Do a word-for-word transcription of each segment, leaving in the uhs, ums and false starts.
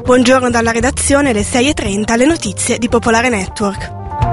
Buongiorno dalla redazione, alle sei e trenta, le notizie di Popolare Network.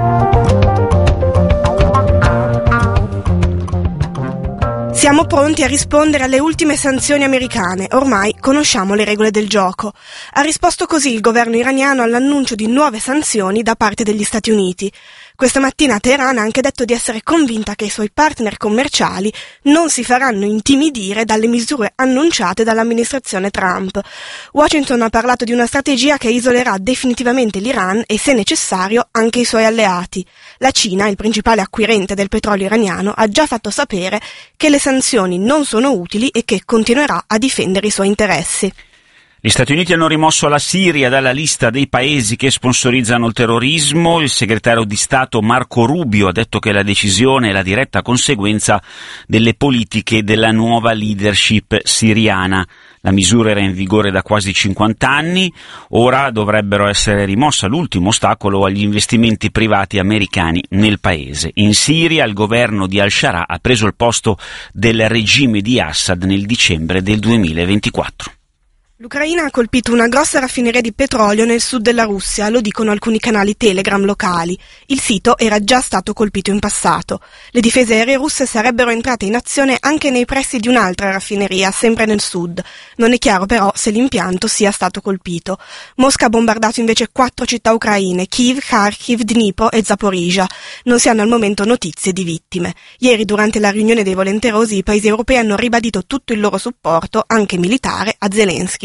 Siamo pronti a rispondere alle ultime sanzioni americane, ormai conosciamo le regole del gioco. Ha risposto così il governo iraniano all'annuncio di nuove sanzioni da parte degli Stati Uniti. Questa mattina Teheran ha anche detto di essere convinta che i suoi partner commerciali non si faranno intimidire dalle misure annunciate dall'amministrazione Trump. Washington ha parlato di una strategia che isolerà definitivamente l'Iran e, se necessario, anche i suoi alleati. La Cina, il principale acquirente del petrolio iraniano, ha già fatto sapere che le sanzioni non sono utili e che continuerà a difendere i suoi interessi. Gli Stati Uniti hanno rimosso la Siria dalla lista dei paesi che sponsorizzano il terrorismo. Il segretario di Stato Marco Rubio ha detto che la decisione è la diretta conseguenza delle politiche della nuova leadership siriana. La misura era in vigore da quasi cinquanta anni, ora dovrebbero essere rimossa l'ultimo ostacolo agli investimenti privati americani nel paese. In Siria il governo di al-Sharaa ha preso il posto del regime di Assad nel dicembre del duemilaventiquattro. L'Ucraina ha colpito una grossa raffineria di petrolio nel sud della Russia, lo dicono alcuni canali Telegram locali. Il sito era già stato colpito in passato. Le difese aeree russe sarebbero entrate in azione anche nei pressi di un'altra raffineria, sempre nel sud. Non è chiaro però se l'impianto sia stato colpito. Mosca ha bombardato invece quattro città ucraine, Kiev, Kharkiv, Dnipro e Zaporizhia. Non si hanno al momento notizie di vittime. Ieri, durante la riunione dei volenterosi, i paesi europei hanno ribadito tutto il loro supporto, anche militare, a Zelensky.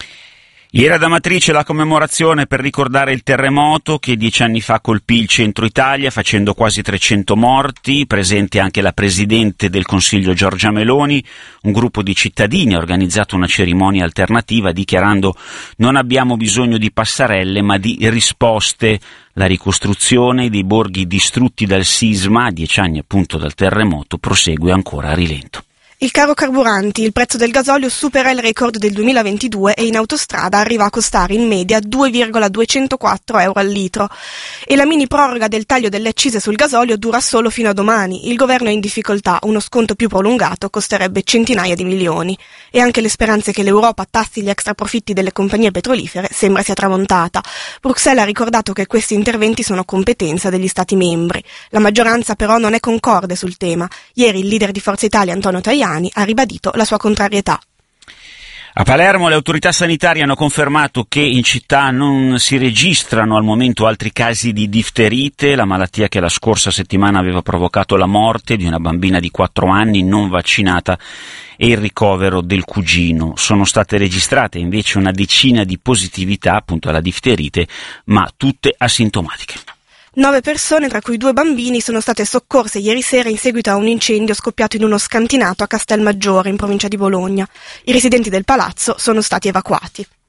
Ieri ad Amatrice la commemorazione per ricordare il terremoto che dieci anni fa colpì il centro Italia facendo quasi trecento morti, presente anche la Presidente del Consiglio Giorgia Meloni. Un gruppo di cittadini ha organizzato una cerimonia alternativa dichiarando: non abbiamo bisogno di passerelle ma di risposte. La ricostruzione dei borghi distrutti dal sisma, a dieci anni appunto dal terremoto, prosegue ancora a rilento. Il caro carburanti, il prezzo del gasolio supera il record del duemilaventidue e in autostrada arriva a costare in media due virgola duecentoquattro euro al litro. E la mini proroga del taglio delle accise sul gasolio dura solo fino a domani. Il governo è in difficoltà, uno sconto più prolungato costerebbe centinaia di milioni. E anche le speranze che l'Europa tassi gli extraprofitti delle compagnie petrolifere sembra sia tramontata. Bruxelles ha ricordato che questi interventi sono competenza degli Stati membri. La maggioranza però non è concorde sul tema. Ieri il leader di Forza Italia, Antonio Tajani, ha ribadito la sua contrarietà. A Palermo le autorità sanitarie hanno confermato che in città non si registrano al momento altri casi di difterite, la malattia che la scorsa settimana aveva provocato la morte di una bambina di quattro anni non vaccinata e il ricovero del cugino. Sono state registrate invece una decina di positività appunto alla difterite, ma tutte asintomatiche. Nove persone, tra cui due bambini, sono state soccorse ieri sera in seguito a un incendio scoppiato in uno scantinato a Castelmaggiore, in provincia di Bologna. I residenti del palazzo sono stati evacuati.